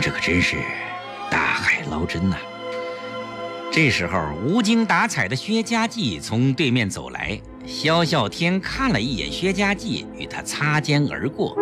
这可真是大海捞针呐。这时候，无精打采的薛家记从对面走来，萧啸天看了一眼薛家记，与他擦肩而过。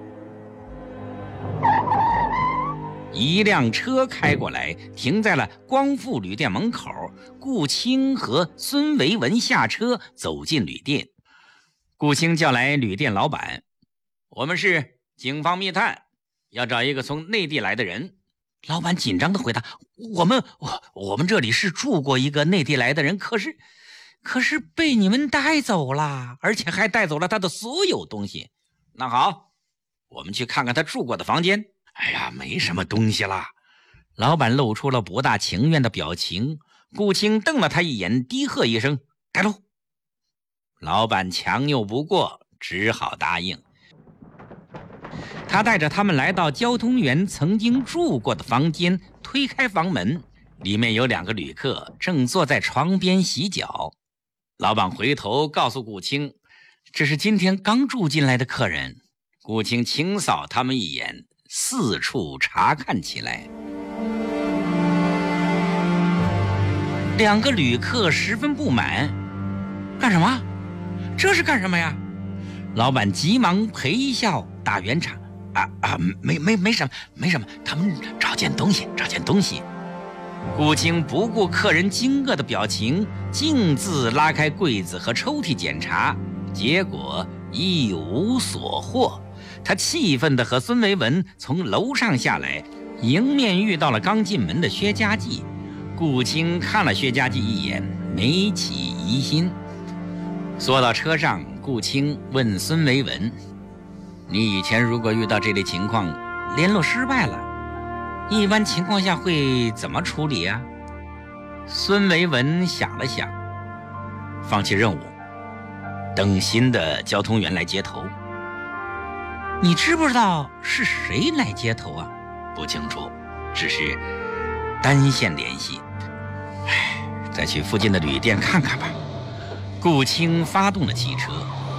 一辆车开过来，停在了光复旅店门口。顾青和孙维文下车，走进旅店。顾青叫来旅店老板：“我们是警方密探，要找一个从内地来的人。”老板紧张地回答：“我们这里是住过一个内地来的人，可是被你们带走了，而且还带走了他的所有东西。那好，我们去看看他住过的房间。”“哎呀，没什么东西啦。”老板露出了不大情愿的表情。顾青瞪了他一眼，低喝一声：“带路！”老板强拗不过，只好答应。他带着他们来到交通员曾经住过的房间，推开房门，里面有2个旅客正坐在床边洗脚。老板回头告诉顾青：“这是今天刚住进来的客人。”顾青清扫他们一眼，四处查看起来。2个旅客十分不满：“干什么？这是干什么呀？”老板急忙陪笑打圆场：“没什么，他们找件东西。”顾青不顾客人惊愕的表情，径自拉开柜子和抽屉检查，结果一无所获。他气愤地和孙维文从楼上下来，迎面遇到了刚进门的薛家记。顾青看了薛家记一眼，没起疑心。坐到车上，顾青问孙维文：“你以前如果遇到这类情况，联络失败了，一般情况下会怎么处理啊？”孙维文想了想，放弃任务，等新的交通员来接头。“你知不知道是谁来接头啊？”“不清楚，只是单线联系。再去附近的旅店看看吧。”顾青发动了汽车。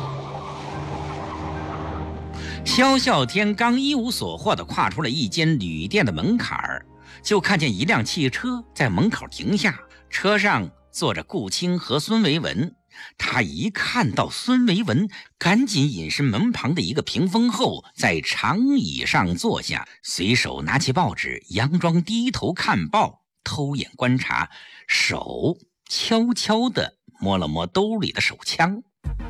萧啸天刚一无所获地跨出了一间旅店的门槛儿，就看见一辆汽车在门口停下，车上坐着顾青和孙维文。他一看到孙维文，赶紧隐身门旁的一个屏风后，在长椅上坐下，随手拿起报纸，佯装低头看报，偷眼观察，手悄悄地摸了摸兜里的手枪。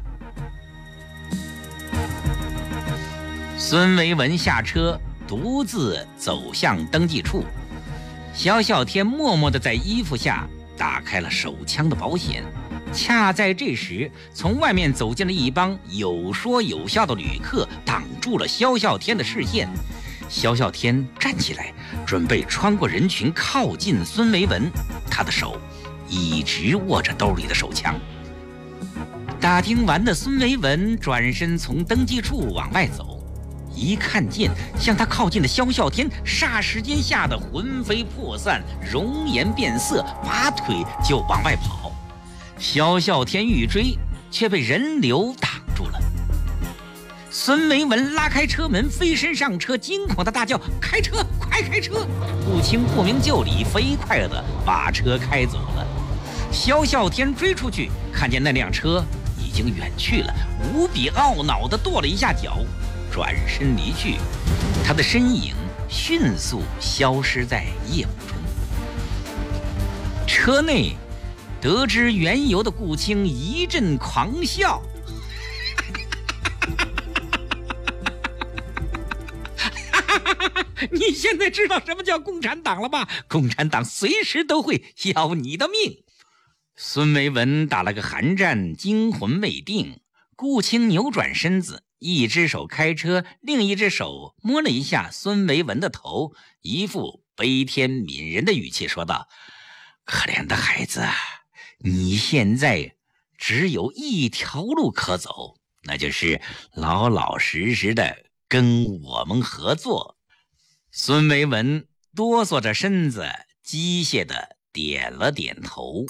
孙维文下车，独自走向登记处。萧啸天默默地在衣服下打开了手枪的保险。恰在这时，从外面走进了一帮有说有笑的旅客，挡住了萧啸天的视线。萧啸天站起来，准备穿过人群靠近孙维文，他的手一直握着兜里的手枪。打听完的孙维文转身从登记处往外走，一看见向他靠近的萧啸天，霎时间吓得魂飞魄散，容颜变色，拔腿就往外跑。萧啸天欲追，却被人流挡住了。孙维文拉开车门，飞身上车，惊恐的大叫：“开车，快开车！”顾青不明就里，飞快地把车开走了。萧啸天追出去，看见那辆车已经远去了，无比懊恼地跺了一下脚，转身离去。他的身影迅速消失在夜幕中。车内得知缘由的顾青一阵狂笑：“你现在知道什么叫共产党了吧？共产党随时都会要你的命！”孙维文打了个寒战，惊魂未定。顾青扭转身子，一只手开车，另一只手摸了一下孙维文的头，一副悲天悯人的语气说道：“可怜的孩子，你现在只有一条路可走，那就是老老实实的跟我们合作。”孙维文哆嗦着身子，机械的点了点头。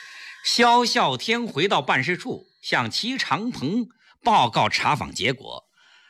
萧啸天回到办事处，向齐长鹏报告查访结果。